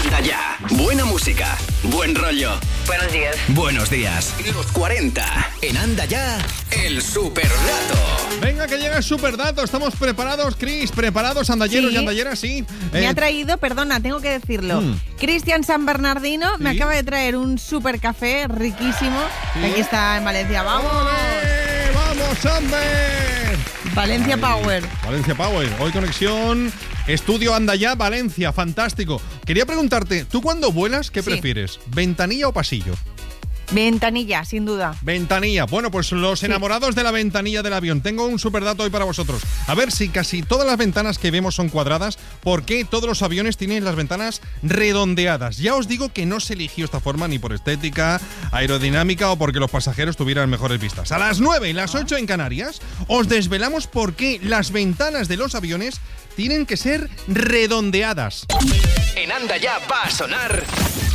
Anda ya. Buena música, buen rollo. Buenos días. Buenos días. Los 40. En Anda ya, el superdato. Venga, que llega el superdato. Estamos preparados, Chris. ¿Preparados, andalleros y andalleras? Sí. Me ha traído, perdona, tengo que decirlo. Cristian San Bernardino me acaba de traer un super café riquísimo. Que aquí está en Valencia. ¡Vamos! ¡Ole! ¡Vamos, hombre! Valencia Power. Valencia Power. Hoy conexión Estudio Anda ya, Valencia. Fantástico. Quería preguntarte, ¿tú cuando vuelas qué prefieres? ¿Ventanilla o pasillo? Ventanilla, sin duda. Ventanilla. Bueno, pues los enamorados de la ventanilla del avión. Tengo un superdato hoy para vosotros. A ver, si casi todas las ventanas que vemos son cuadradas, ¿por qué todos los aviones tienen las ventanas redondeadas? Ya os digo que no se eligió esta forma ni por estética, aerodinámica o porque los pasajeros tuvieran mejores vistas. A las 9 y las 8 en Canarias os desvelamos por qué las ventanas de los aviones tienen que ser redondeadas. En Anda ya va a sonar